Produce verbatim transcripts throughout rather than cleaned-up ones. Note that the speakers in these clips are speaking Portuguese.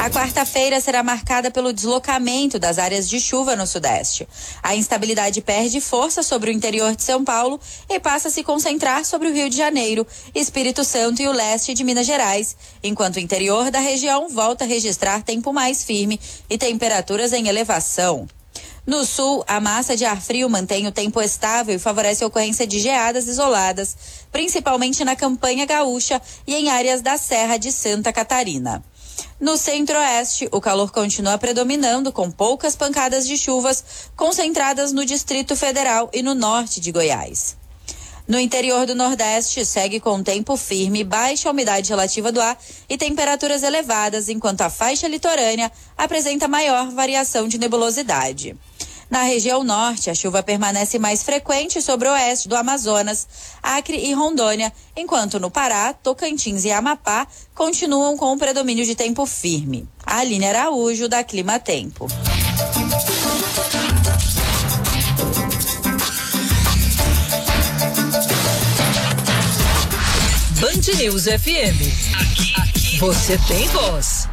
A quarta-feira será marcada pelo deslocamento das áreas de chuva no Sudeste. A instabilidade perde força sobre o interior de São Paulo e passa a se concentrar sobre o Rio de Janeiro, Espírito Santo e o leste de Minas Gerais, enquanto o interior da região volta a registrar tempo mais firme e temperaturas em elevação. No sul, a massa de ar frio mantém o tempo estável e favorece a ocorrência de geadas isoladas, principalmente na campanha gaúcha e em áreas da Serra de Santa Catarina. No centro-oeste, o calor continua predominando, com poucas pancadas de chuvas concentradas no Distrito Federal e no norte de Goiás. No interior do Nordeste, segue com tempo firme, baixa umidade relativa do ar e temperaturas elevadas, enquanto a faixa litorânea apresenta maior variação de nebulosidade. Na região norte, a chuva permanece mais frequente sobre o oeste do Amazonas, Acre e Rondônia, enquanto no Pará, Tocantins e Amapá continuam com o predomínio de tempo firme. A Aline Araújo, da Clima Tempo. Band News F M. Aqui, aqui. Você tem voz.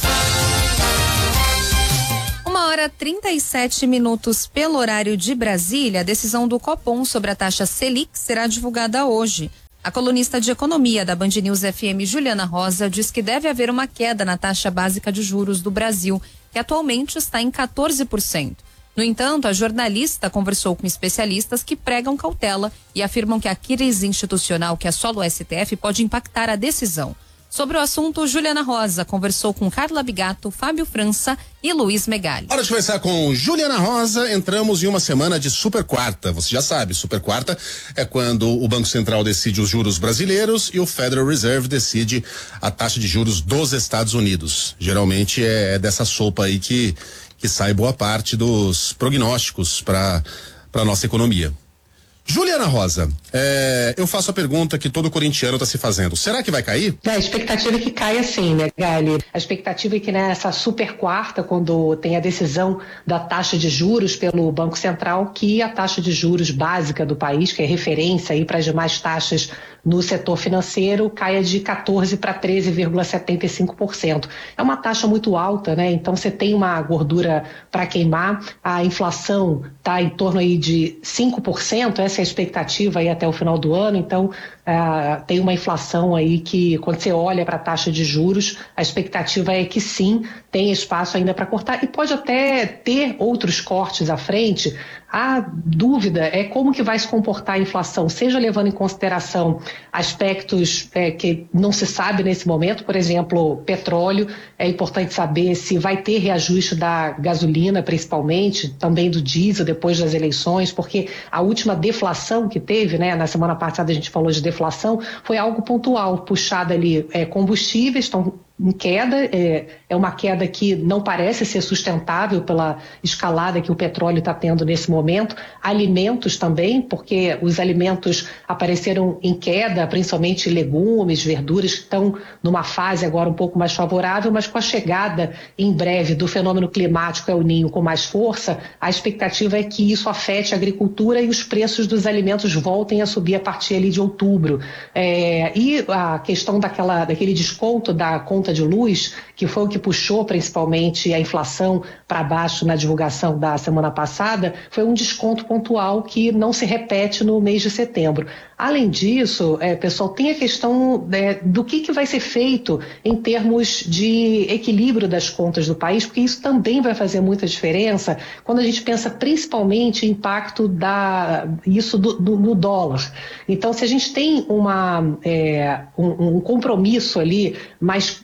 Uma hora trinta e sete minutos pelo horário de Brasília, a decisão do Copom sobre a taxa Selic será divulgada hoje. A colunista de economia da Band News F M, Juliana Rosa, diz que deve haver uma queda na taxa básica de juros do Brasil, que atualmente está em quatorze por cento. No entanto, a jornalista conversou com especialistas que pregam cautela e afirmam que a crise institucional que assola o S T F pode impactar a decisão. Sobre o assunto, Juliana Rosa conversou com Carla Bigato, Fábio França e Luiz Megali. Hora de conversar com Juliana Rosa. Entramos em uma semana de super quarta. Você já sabe, super quarta é quando o Banco Central decide os juros brasileiros e o Federal Reserve decide a taxa de juros dos Estados Unidos. Geralmente é dessa sopa aí que, que sai boa parte dos prognósticos para para nossa economia. Juliana Rosa, é, eu faço a pergunta que todo corintiano está se fazendo. Será que vai cair? É, a expectativa é que caia sim, né, Gali? A expectativa é que nessa super quarta, quando tem a decisão da taxa de juros pelo Banco Central, que a taxa de juros básica do país, que é referência aí para as demais taxas no setor financeiro, caia de quatorze para treze vírgula setenta e cinco por cento. É uma taxa muito alta, né? Então você tem uma gordura para queimar, a inflação está em torno aí de cinco por cento, essa é a expectativa aí até o final do ano, então uh, tem uma inflação aí que, quando você olha para a taxa de juros, a expectativa é que sim, tem espaço ainda para cortar e pode até ter outros cortes à frente. A dúvida é como que vai se comportar a inflação, seja levando em consideração aspectos é, que não se sabe nesse momento, por exemplo, petróleo. É importante saber se vai ter reajuste da gasolina, principalmente, também do diesel depois das eleições, porque a última deflação que teve, né, na semana passada a gente falou de deflação, foi algo pontual, puxado ali, é, combustíveis estão em queda, é, é uma queda que não parece ser sustentável pela escalada que o petróleo está tendo nesse momento. Alimentos também, porque os alimentos apareceram em queda, principalmente legumes, verduras, que estão numa fase agora um pouco mais favorável, mas com a chegada em breve do fenômeno climático El Niño com mais força, a expectativa é que isso afete a agricultura e os preços dos alimentos voltem a subir a partir ali de outubro. É, e a questão daquela, daquele desconto da conta de luz, que foi o que puxou principalmente a inflação para baixo na divulgação da semana passada, foi um desconto pontual que não se repete no mês de setembro. Além disso, é, pessoal, tem a questão é, do que, que vai ser feito em termos de equilíbrio das contas do país, porque isso também vai fazer muita diferença quando a gente pensa principalmente em impacto da, isso do, do, no dólar. Então, se a gente tem uma, é, um, um compromisso ali mais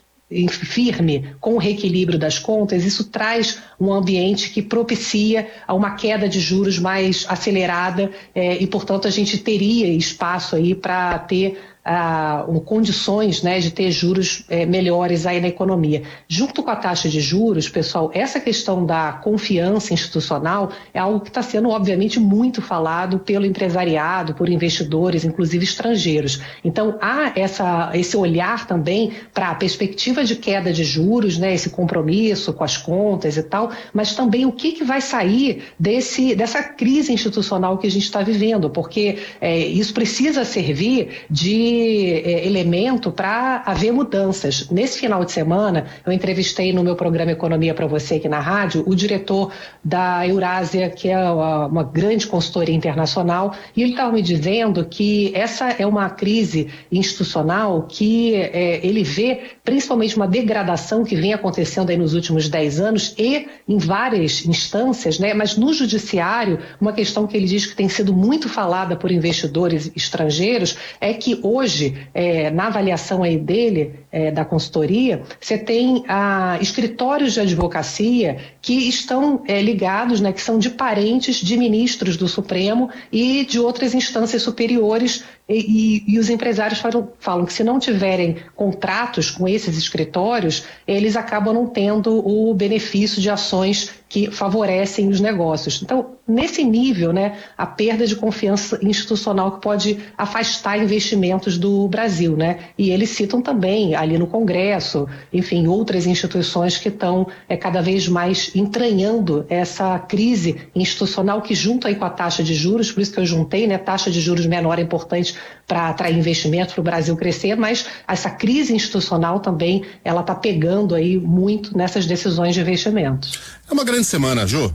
firme com o reequilíbrio das contas, isso traz um ambiente que propicia a uma queda de juros mais acelerada é, e, portanto, a gente teria espaço aí para ter ah, um, condições, né, de ter juros eh, melhores aí na economia. Junto com a taxa de juros, pessoal, essa questão da confiança institucional é algo que está sendo, obviamente, muito falado pelo empresariado, por investidores, inclusive estrangeiros. Então, há essa, esse olhar também para a perspectiva de queda de juros, né, esse compromisso com as contas e tal, mas também o que, que vai sair desse, dessa crise institucional que a gente está vivendo, porque eh, isso precisa servir de é, elemento para haver mudanças. Nesse final de semana, eu entrevistei no meu programa Economia para Você aqui na rádio o diretor da Eurásia, que é uma, uma grande consultoria internacional, e ele estava me dizendo que essa é uma crise institucional que é, ele vê principalmente uma degradação que vem acontecendo aí nos últimos dez anos e em várias instâncias, né? Mas no judiciário, uma questão que ele diz que tem sido muito falada por investidores estrangeiros é que hoje, é, na avaliação aí dele, é, da consultoria, você tem ah, escritórios de advocacia que estão é, ligados, né, que são de parentes de ministros do Supremo e de outras instâncias superiores. E, e, e os empresários falam, falam que se não tiverem contratos com esses escritórios, eles acabam não tendo o benefício de ações que favorecem os negócios. Então, nesse nível, né, a perda de confiança institucional que pode afastar investimentos do Brasil, né? E eles citam também ali no Congresso, enfim, outras instituições que estão é, cada vez mais entranhando essa crise institucional que junto aí com a taxa de juros, por isso que eu juntei, né, taxa de juros menor é importante para atrair investimento, para o Brasil crescer, mas essa crise institucional também, ela está pegando aí muito nessas decisões de investimentos. É uma grande semana, Ju.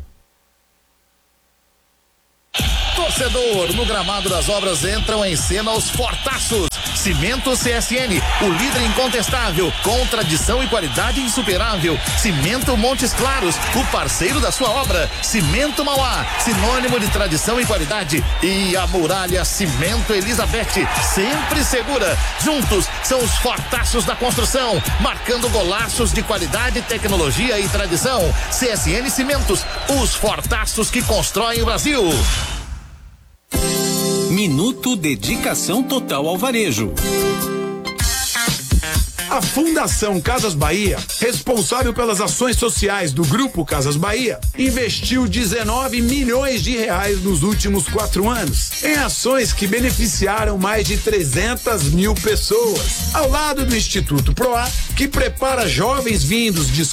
Torcedor, no gramado das obras entram em cena os fortaços. Cimento C S N, o líder incontestável, com tradição e qualidade insuperável. Cimento Montes Claros, o parceiro da sua obra. Cimento Mauá, sinônimo de tradição e qualidade. E a Muralha Cimento Elizabeth, sempre segura. Juntos são os fortaços da construção, marcando golaços de qualidade, tecnologia e tradição. C S N Cimentos, os fortaços que constroem o Brasil. Minuto Dedicação Total ao Varejo. A Fundação Casas Bahia, responsável pelas ações sociais do Grupo Casas Bahia, investiu dezenove milhões de reais nos últimos quatro anos em ações que beneficiaram mais de trezentas mil pessoas, ao lado do Instituto Proar, que prepara jovens vindos de